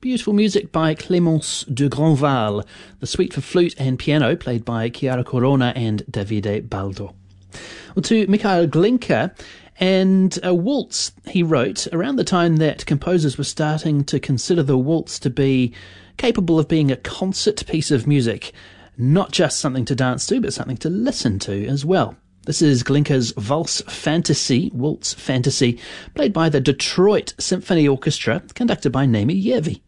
beautiful music by Clémence de Grandval, the suite for flute and piano played by Chiara Corona and Davide Baldo. Well, to Mikhail Glinka, and a waltz he wrote around the time that composers were starting to consider the waltz to be capable of being a concert piece of music, not just something to dance to, but something to listen to as well. This is Glinka's Waltz Fantasy, played by the Detroit Symphony Orchestra, conducted by Naimi Yevi.